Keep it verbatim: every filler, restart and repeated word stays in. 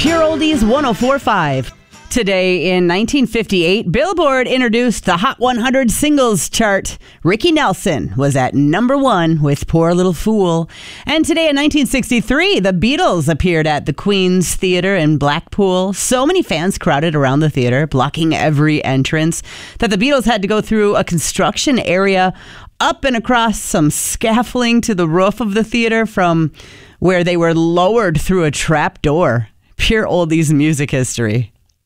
Pure Oldies one oh four point five. Today in nineteen fifty-eight, Billboard introduced the Hot one hundred Singles Chart. Ricky Nelson was at number one with Poor Little Fool. And today in nineteen sixty-three, the Beatles appeared at the Queen's Theatre in Blackpool. So many fans crowded around the theater, blocking every entrance, that the Beatles had to go through a construction area up and across some scaffolding to the roof of the theater from where they were lowered through a trap door. Pure Oldies music history.